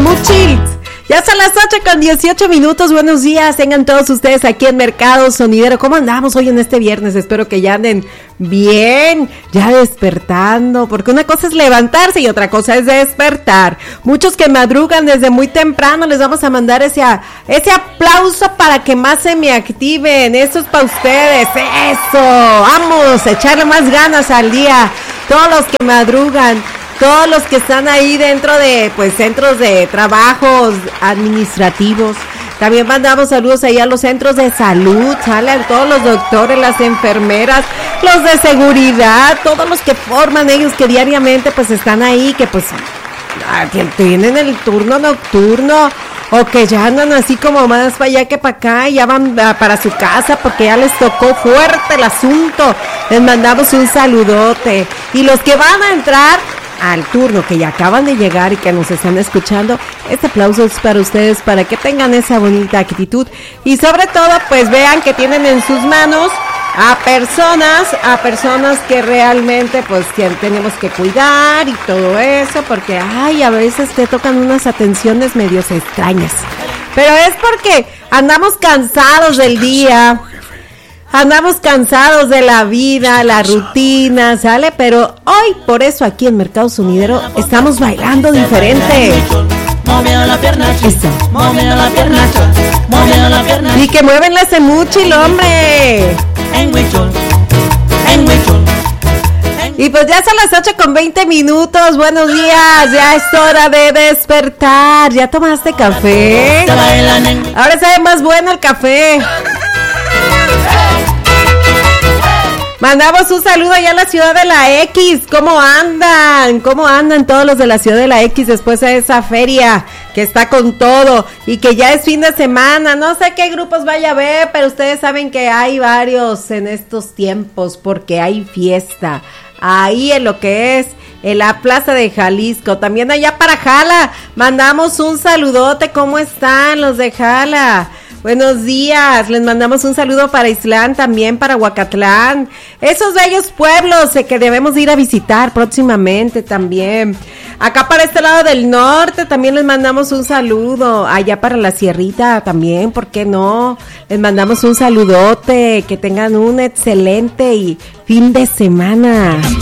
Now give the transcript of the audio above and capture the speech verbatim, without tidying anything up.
Semuchil. Ya son las ocho con dieciocho minutos, buenos días, tengan todos ustedes aquí en Mercado Sonidero. ¿Cómo andamos hoy en este viernes? Espero que ya anden bien, ya despertando, porque una cosa es levantarse y otra cosa es despertar. Muchos que madrugan desde muy temprano, les vamos a mandar ese, ese aplauso para que más se me activen. Eso es para ustedes, eso, vamos a echarle más ganas al día, todos los que madrugan. Todos los que están ahí dentro de, pues, centros de trabajos administrativos. También mandamos saludos ahí a los centros de salud, ¿sale? A todos los doctores, las enfermeras, los de seguridad, todos los que forman ellos que diariamente, pues, están ahí, que, pues, tienen el turno nocturno o que ya andan así como más para allá que para acá y ya van para su casa porque ya les tocó fuerte el asunto. Les mandamos un saludote. Y los que van a entrar al turno, que ya acaban de llegar y que nos están escuchando, este aplauso es para ustedes, para que tengan esa bonita actitud y sobre todo pues vean que tienen en sus manos a personas, a personas que realmente pues que tenemos que cuidar y todo eso, porque ay, a veces te tocan unas atenciones medios extrañas, pero es porque andamos cansados del día. Andamos cansados de la vida, la rutina, ¿sale? Pero hoy, por eso, aquí en Mercado Sonidero, estamos bailando diferente. Eso. Y que mueven la Semuchil, hombre. Y pues ya son las ocho con veinte minutos, buenos días, ya es hora de despertar. ¿Ya tomaste café? Ahora sabe más bueno el café. Mandamos un saludo allá a la ciudad de la X. ¿Cómo andan? ¿Cómo andan todos los de la ciudad de la X después de esa feria que está con todo y que ya es fin de semana? No sé qué grupos vaya a ver, pero ustedes saben que hay varios en estos tiempos porque hay fiesta. Ahí en lo que es en la Plaza de Jalisco, también allá para Jala. Mandamos un saludote. ¿Cómo están los de Jala? Buenos días, les mandamos un saludo para Islán, también para Huacatlán, esos bellos pueblos eh, que debemos ir a visitar próximamente también. Acá para este lado del norte también les mandamos un saludo, allá para la Sierrita también, ¿por qué no? Les mandamos un saludote, que tengan un excelente y fin de semana.